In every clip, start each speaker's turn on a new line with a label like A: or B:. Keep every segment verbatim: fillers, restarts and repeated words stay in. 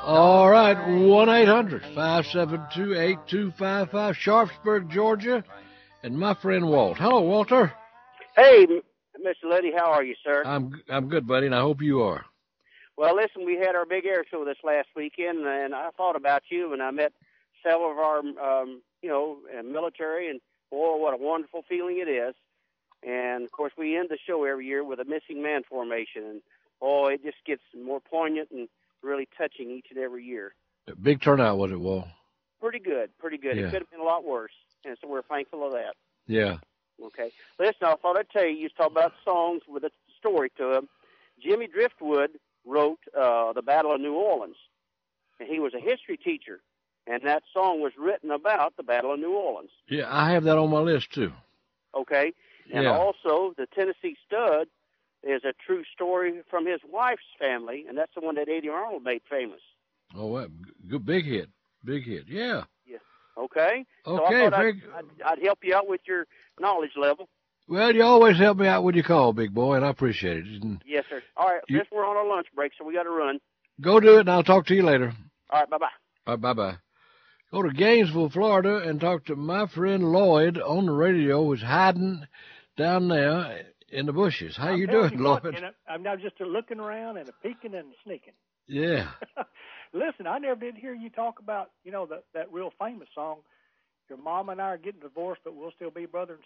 A: All right, one eight hundred five seven two eight two five five, Sharpsburg, Georgia, and my friend Walt. Hello, Walter.
B: Hey, Mister Liddy, how are you, sir?
A: I'm I'm good, buddy, and I hope you are.
B: Well, listen, we had our big air show this last weekend, and I thought about you, and I met several of our, um, you know, military, and boy, what a wonderful feeling it is. And, of course, we end the show every year with a missing man formation, and, oh, it just gets more poignant and really touching each and every year.
A: Big turnout, was it, Walt?
B: Pretty good, pretty good.
A: Yeah.
B: It could have been a lot worse, and so we're thankful of that.
A: Yeah.
B: Okay. Listen, I thought I'd tell you, you talk about songs with a story to them. Jimmy Driftwood wrote uh, The Battle of New Orleans, and he was a history teacher, and that song was written about the Battle of New Orleans.
A: Yeah, I have that on my list, too.
B: Okay. And
A: yeah.
B: also, the Tennessee Stud is a true story from his wife's family, and that's the one that Eddie Arnold made famous.
A: Oh, well, good, big hit. Big hit, yeah.
B: Yeah. Okay.
A: Okay,
B: so I thought
A: very...
B: I'd, I'd, I'd help you out with your knowledge level.
A: Well, you always help me out when you call, big boy, and I appreciate it. And
B: yes, sir. All right,
A: you...
B: this we're on our lunch break, so we got to run.
A: Go do it, and I'll talk to you later.
B: All right, bye-bye.
A: All right, bye-bye. Go to Gainesville, Florida, and talk to my friend Lloyd on the radio, who's hiding down there in the bushes. How
C: I'm
A: you doing,
C: you
A: Lloyd?
C: What, you know, I'm now just a looking around and a peeking and a sneaking.
A: Yeah.
C: Listen, I never did hear you talk about, you know, that, that real famous song, Your Mama and I Are Getting Divorced, But We'll Still Be Brother and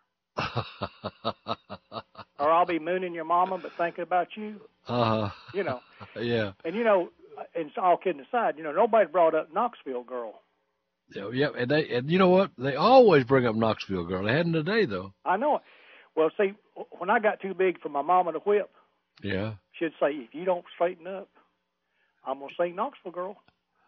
C: Sister. Or I'll be mooning your mama, but thinking about you.
A: Uh-huh.
C: You know.
A: Yeah.
C: And, you know, and all kidding aside, you know, nobody brought up Knoxville Girl.
A: Yeah, yeah, and they, and you know what? They always bring up Knoxville Girl. They hadn't today, though.
C: I know it. Well, see, when I got too big for my mama to whip,
A: yeah,
C: she'd say, if you don't straighten up, I'm going to sing Knoxville Girl.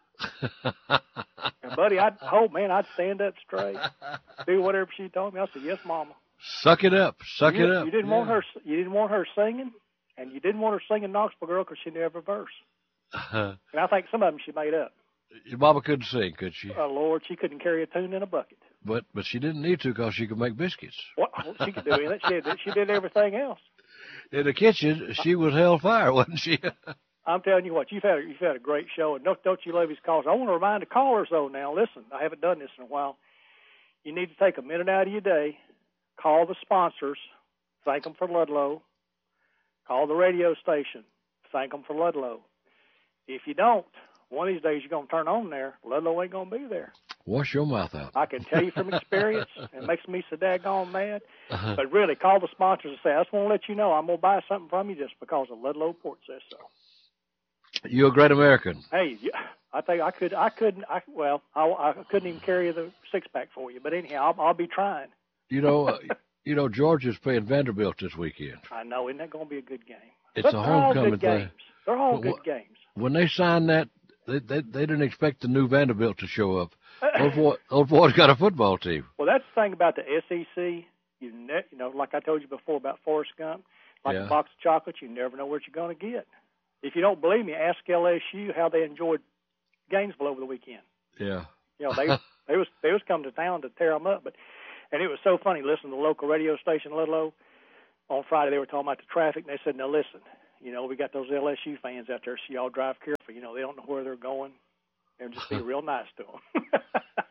C: And, buddy, I'd, oh, man, I'd stand up straight, do whatever she told me. I said, yes, Mama.
A: Suck it up. Suck
C: you,
A: it up.
C: You didn't
A: yeah.
C: want her. You didn't want her singing, and you didn't want her singing Knoxville Girl because she knew every verse.
A: Uh,
C: and I think some of them she made up.
A: Your mama couldn't sing, could she?
C: Oh, Lord, she couldn't carry a tune in a bucket.
A: But but she didn't need to because she could make biscuits.
C: What? She could do anything. She did, she did everything else.
A: In the kitchen, she was hellfire, wasn't she?
C: I'm telling you what, you've had a, you've had a great show, and don't, don't you love these callers? I want to remind the callers, though, now, listen, I haven't done this in a while. You need to take a minute out of your day, call the sponsors, thank them for Ludlow, call the radio station, thank them for Ludlow. If you don't, one of these days you're going to turn on there, Ludlow ain't going to be there.
A: Wash your mouth out.
C: I can tell you from experience. It makes me so daggone mad.
A: Uh-huh.
C: But really, call the sponsors and say, I just want to let you know I'm going to buy something from you just because of Ludlow Port says so.
A: You're a great American.
C: Hey, I think I could, I couldn't, I, well, I, I couldn't even carry the six-pack for you. But anyhow, I'll, I'll be trying.
A: You know, uh, you know, Georgia's playing Vanderbilt this weekend.
C: I know. Isn't that going to be a good game?
A: It's
C: but
A: a
C: they're
A: homecoming
C: all good
A: thing.
C: Games. They're all
A: but
C: good
A: wh-
C: games.
A: When they signed that, they, they they didn't expect the new Vanderbilt to show up. Old boy, old boy's got a football team.
C: Well, that's the thing about the S E C. You, ne- you know, like I told you before about Forrest Gump, like
A: Yeah.
C: a box of chocolates, you never know what you're going to get. If you don't believe me, ask L S U how they enjoyed Gainesville over the weekend.
A: Yeah.
C: You know, they they was they was coming to town to tear them up, but and it was so funny. Listening to the local radio station, Ludlow, on Friday they were talking about the traffic, and they said, "Now listen, you know, we got those L S U fans out there, so y'all drive careful. You know, they don't know where they're going, and just be real nice to them."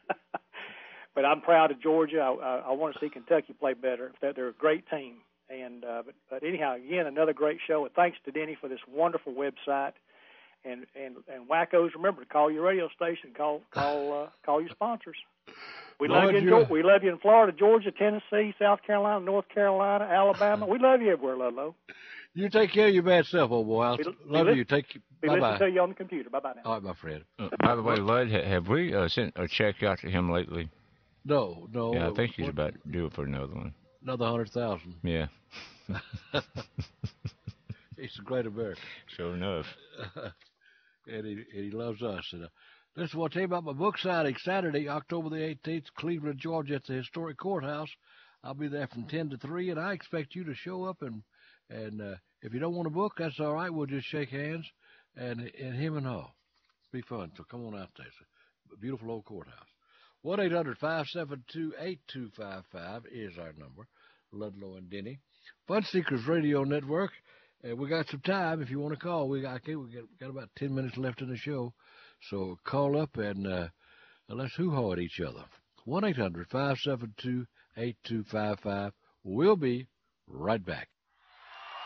C: But I'm proud of Georgia. I, I, I want to see Kentucky play better. That they're a great team. And uh, but, but anyhow, again, another great show. And thanks to Denny for this wonderful website. And and and wackos, remember to call your radio station. Call call uh, call your sponsors. We
A: Lord,
C: love you. In,
A: you-
C: we love you in Florida, Georgia, Tennessee, South Carolina, North Carolina, Alabama. We love you everywhere, Ludlow.
A: You take care of your bad self, old boy. I'll
C: Be-
A: love
C: be
A: you. Take
C: Be
A: bye
C: listening
A: bye.
C: to you on the computer. Bye bye now.
A: All right, my friend.
D: Uh, by the way, Lud, ha- have we uh, sent a check out to him lately?
A: No, no.
D: Yeah, I think he's
A: what-
D: about due it for another one.
A: another hundred thousand.
D: Yeah,
A: He's a great American.
D: sure enough.
A: and he and he loves us. And, uh, this is what I'll tell you about my book signing Saturday, October the eighteenth, Cleveland, Georgia, at the historic courthouse. I'll be there from ten to three, and I expect you to show up. And and uh, if you don't want a book, that's all right. We'll just shake hands and and him and all. Be fun. So come on out there. It's a beautiful old courthouse. one eight hundred five seven two eight two five five is our number. Ludlow and Denny. Fun Seekers Radio Network And we got some time if you want to call. We got, okay, we got, got about ten minutes left in the show. So call up and uh, let's hoo-haw at each other. one eight hundred five seven two eight two five five. We'll be right back.